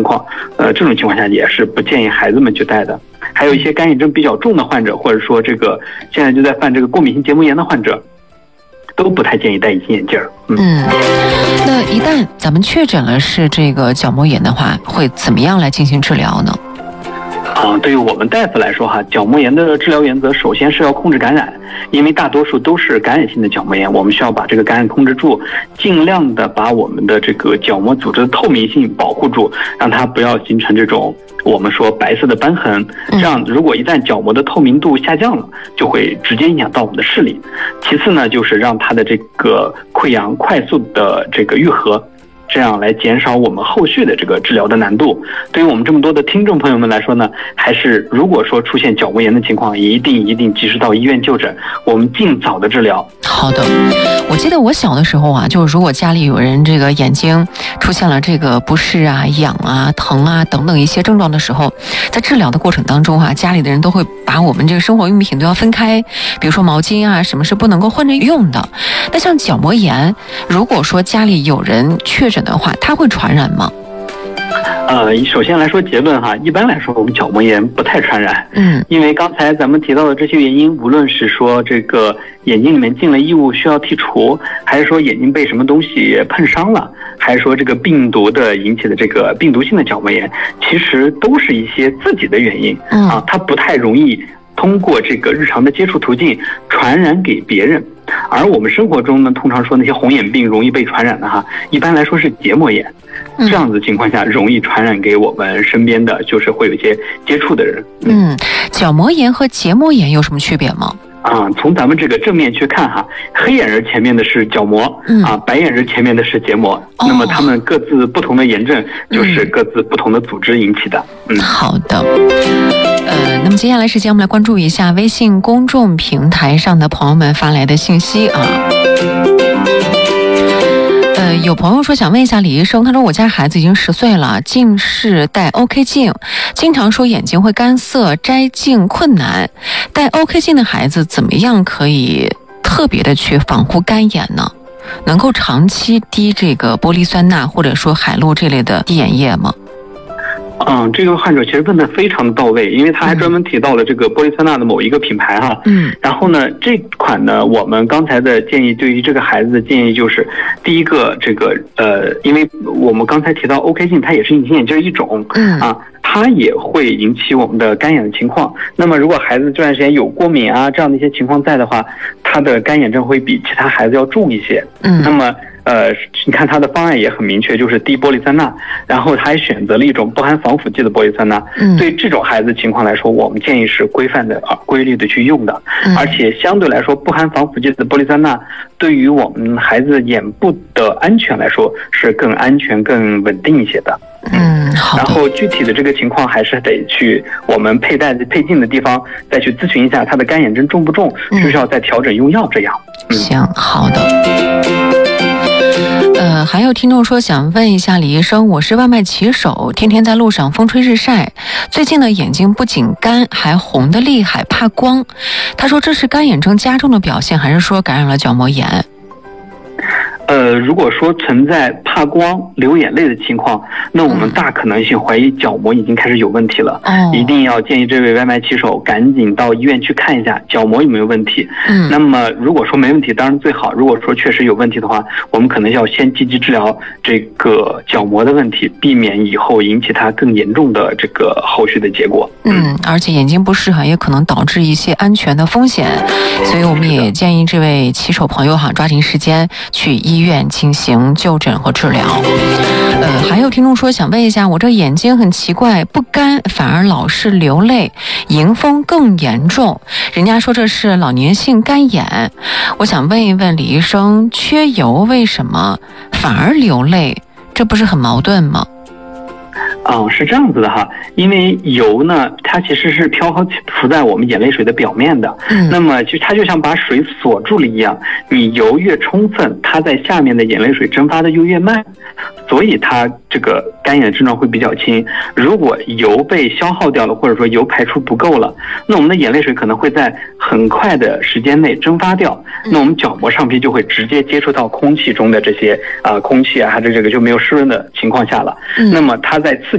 情况，这种情况下也是不建议孩子们去戴的。还有一些干眼症比较重的患者，或者说这个现在就在犯这个过敏性结膜炎的患者，都不太建议戴隐形眼镜。 那一旦咱们确诊了是这个角膜炎的话，会怎么样来进行治疗呢？ 对于我们大夫来说角膜炎的治疗原则首先是要控制感染，因为大多数都是感染性的角膜炎，我们需要把这个感染控制住，尽量的把我们的这个角膜组织的透明性保护住，让它不要形成这种我们说白色的瘢痕。这样如果一旦角膜的透明度下降了，就会直接影响到我们的视力。其次呢，就是让它的这个溃疡快速的这个愈合，这样来减少我们后续的这个治疗的难度。对于我们这么多的听众朋友们来说呢，还是如果说出现角膜炎的情况，一定及时到医院就诊，我们尽早的治疗。 好的，我记得我小的时候就是如果家里有人这个眼睛出现了这个不适痒疼等等一些症状的时候，在治疗的过程当中家里的人都会把我们这个生活用品都要分开，比如说毛巾什么是不能够混着用的。那像角膜炎，如果说家里有人确诊的话，它会传染吗？ 首先来说结论一般来说我们角膜炎不太传染。因为刚才咱们提到的这些原因，无论是说这个眼睛里面进了异物需要剔除，还是说眼睛被什么东西碰伤了，还是说这个病毒的引起的这个病毒性的角膜炎，其实都是一些自己的原因它不太容易通过这个日常的接触途径传染给别人。而我们生活中呢，通常说那些红眼病容易被传染的一般来说是结膜炎，这样子情况下容易传染给我们身边的就是会有一些接触的人。 角膜炎和结膜炎有什么区别吗？ 从咱们这个正面去看黑眼仁前面的是角膜，白眼仁前面的是结膜。那么它们各自不同的炎症，就是各自不同的组织引起的。 好的。那么接下来时间我们来关注一下微信公众平台上的朋友们发来的信息有朋友说想问一下李医生，他说我家孩子已经10岁了，近视戴 OK 镜，经常说眼睛会干涩，摘镜困难。戴 OK 镜的孩子怎么样可以特别的去防护干眼呢？能够长期滴这个玻璃酸钠或者说海露这类的滴眼液吗？ 这个患者其实问得非常的到位，因为他还专门提到了这个玻璃酸钠的某一个品牌然后呢，这款呢，我们刚才的建议对于这个孩子的建议就是，第一个这个因为我们刚才提到 OK 镜，它也是隐形眼镜一种它也会引起我们的干眼的情况。那么如果孩子这段时间有过敏这样的一些情况在的话，他的干眼症会比其他孩子要重一些。那么你看他的方案也很明确，就是滴玻璃酸钠，然后他还选择了一种不含防腐剂的玻璃酸钠。对这种孩子情况来说，我们建议是规范的规律的去用的。而且相对来说，不含防腐剂的玻璃酸钠对于我们孩子眼部的安全来说是更安全更稳定一些的。 好的。 然后具体的这个情况还是得去我们配镜的地方再去咨询一下他的干眼症重不重，需不需要再调整用药这样。 行，好的。还有听众说想问一下李医生，我是外卖骑手，天天在路上风吹日晒，最近呢眼睛不仅干还红得厉害，怕光。他说这是干眼症加重的表现，还是说感染了角膜炎？ 如果说存在怕光、流眼泪的情况，那我们大可能性怀疑角膜已经开始有问题了。一定要建议这位外卖骑手赶紧到医院去看一下角膜有没有问题。那么如果说没问题，当然最好；如果说确实有问题的话，我们可能要先积极治疗这个角膜的问题，避免以后引起它更严重的这个后续的结果。 而且眼睛不适也可能导致一些安全的风险，所以我们也建议这位骑手朋友抓紧时间去医院进行就诊和治疗。还有听众说想问一下，我这眼睛很奇怪，不干反而老是流泪，迎风更严重，人家说这是老年性干眼。我想问一问李医生，缺油为什么反而流泪？这不是很矛盾吗？ 是这样子的因为油呢，它其实是漂浮在我们眼泪水的表面的。那么其实它就像把水锁住了一样，你油越充分，它在下面的眼泪水蒸发的就越慢，所以它这个干眼的症状会比较轻。如果油被消耗掉了，或者说油排出不够了，那我们的眼泪水可能会在很快的时间内蒸发掉，那我们角膜上皮就会直接接触到空气中的这些空气还是这个就没有湿润的情况下了。那么它在刺激